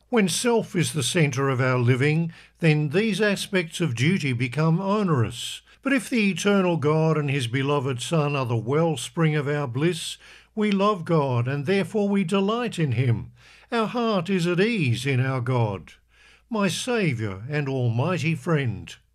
When self is the centre of our living, then these aspects of duty become onerous. But if the eternal God and his beloved Son are the wellspring of our bliss, we love God and therefore we delight in him. Our heart is at ease in our God, my Saviour and almighty friend.